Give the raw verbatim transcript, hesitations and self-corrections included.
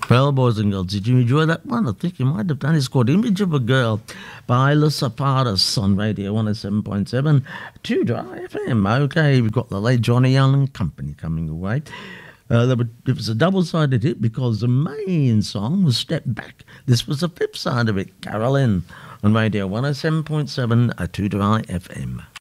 Well, boys and girls, did you enjoy that one? I think you might have done. It's called Image of a Girl by Alyssa Partis on Radio one oh seven point seven, two Dry F M. Okay, we've got the late Johnny Young and Company coming away. Uh, there were, it was a double-sided hit because the main song was Step Back. This was the flip side of it, Carolyn, on Radio one oh seven point seven, two Dry F M.